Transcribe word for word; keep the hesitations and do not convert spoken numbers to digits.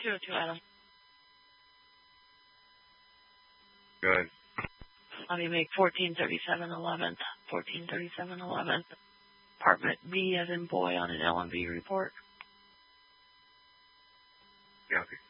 two oh two, Adam. Good. Let me make fourteen thirty-seven eleventh. fourteen thirty-seven eleventh. Apartment B as in boy on an L M B report. Copy.